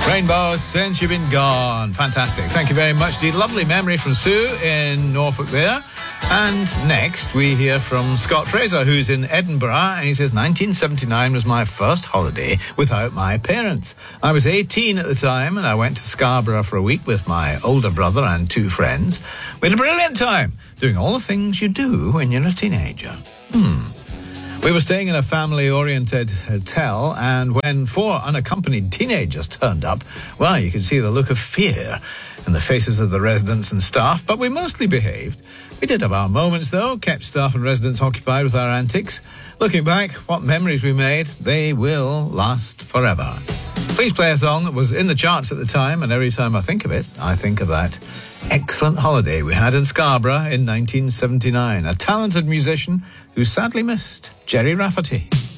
Rainbow, Since You've Been Gone. Fantastic. Thank you very much. The lovely memory from Sue in Norfolk there. And next we hear from Scott Fraser, who's in Edinburgh, and he says, 1979 was my first holiday without my parents. I was 18 at the time, and I went to Scarborough for a week with my older brother and two friends. We had a brilliant time, doing all the things you do when you're a teenager. We were staying in a family-oriented hotel, and when 4 unaccompanied teenagers turned up, well, you could see the look of fear in the faces of the residents and staff, but we mostly behaved. We did have our moments, though, kept staff and residents occupied with our antics. Looking back, what memories we made, they will last forever. Please play a song that was in the charts at the time, and every time I think of it, I think of that excellent holiday we had in Scarborough in 1979. A talented musician who sadly missed, Gerry Rafferty.